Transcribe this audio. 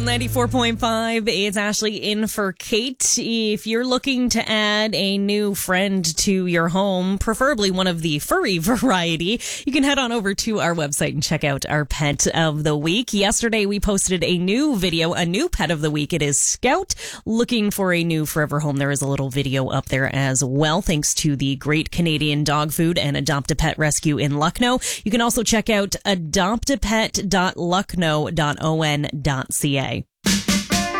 94.5, it's Ashley in for Kate. If you're looking to add a new friend to your home, preferably one of the furry variety, you can head on over to our website and check out our pet of the week. Yesterday, we posted a new video, a new pet of the week. It is Scout, looking for a new forever home. There is a little video up there as well, thanks to the Great Canadian Dog Food and Adopt a Pet Rescue in Lucknow. You can also check out adoptapet.lucknow.on.ca.